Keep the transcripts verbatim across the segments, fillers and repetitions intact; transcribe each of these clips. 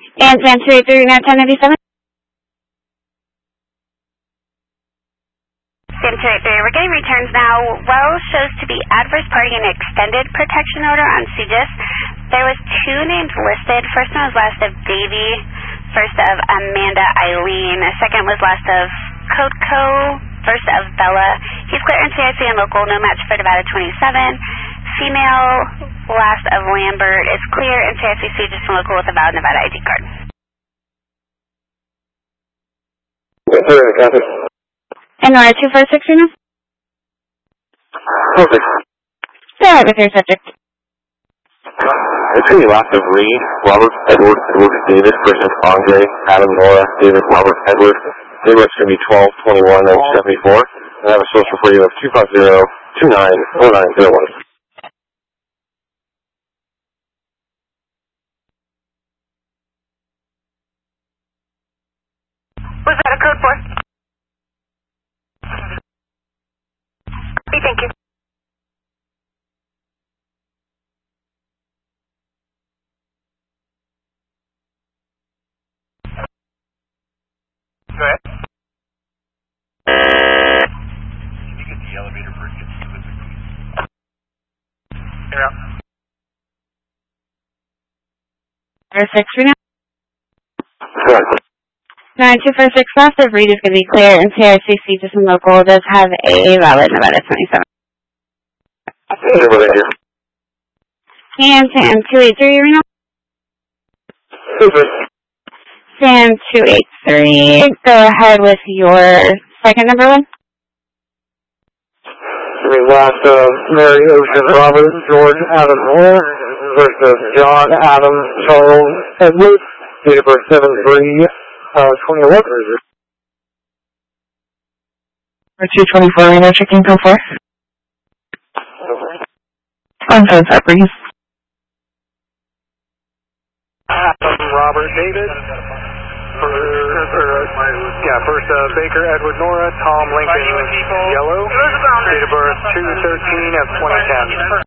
And Van two eight three, nine ten ninety-seven. Van two eight three, we're getting returns now. Well shows to be adverse party and extended protection order on C G I S. There was two names listed. First one was last of Davy, first of Amanda Eileen. The second was last of Kodko, first of Bella. He's clear in C I C and local, no match for Nevada twenty-seven. Female, last of Lambert, is clear in C I C C, just in local with a valid Nevada I D card. And Nora two four six, Reno? Perfect. Go ahead with your subject. It's going to be last of Reed, Robert, Edward, Edward, David, versus Andre, Adam, Nora, David, Robert, Edward. David's going to be twelve twenty-one seventy-four. And I have a social for you of two five zero two nine four nine zero one. What's that a code for? Thank you. Go ahead. Can you get the elevator for it specifically? Yeah. Number six, Reno? Correct. nine two four six, last of Reed is going to be clear in C I C C, just in local. It does have a valid Nevada twenty-seven. Everybody here. And Sam two eight three, Reno? Super. Sam two eight three, go ahead with your second number one. The last of Mary Ocean, Robert, George, Adam, Moore, versus John, Adam, Charles, Edward, date of birth seven three twenty-one. two twenty-four, Reno, checking code four. On phone set, please. Adam, Robert, David. For, for, yeah, first uh, Baker, Edward, Nora, Tom, Lincoln, Yellow. Date of birth two thirteen of twenty ten.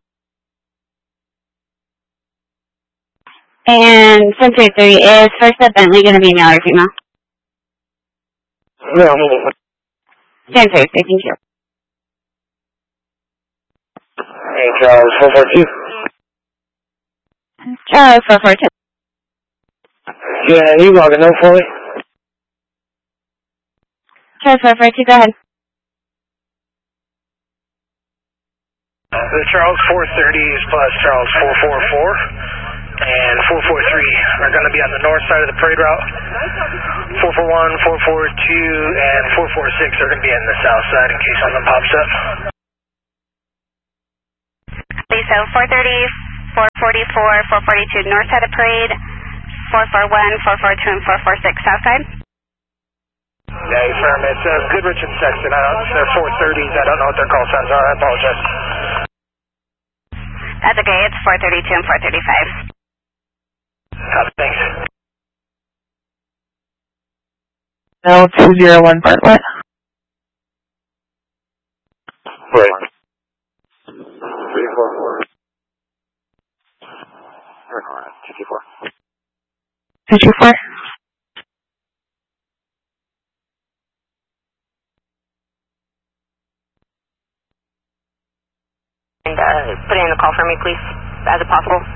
And Sam two eight three, is first up Bentley going to be male or female? No. Sam two eight three, thank you. Hey, Charles, four four two. Charles four four two. Yeah, you logging up for me? Charles four four two, go ahead. The Charles four thirties plus Charles four four four and four four three are going to be on the north side of the parade route. four four one, four four two, and four four six are going to be on the south side in case one of them pops up. So four thirty, four forty-four, four forty-two north side of parade, four four one, four four two, and four four six south side. Yeah, firm. It's uh, Goodrich and Sexton. I don't, they're four thirties. I don't know what their call signs are. I apologize. That's okay. It's four thirty-two and four thirty-five. Uh, thanks. L two zero one Bartlett. Right. Three four four. Two two four. Two two four. And uh, put in the call for me, please, as if possible.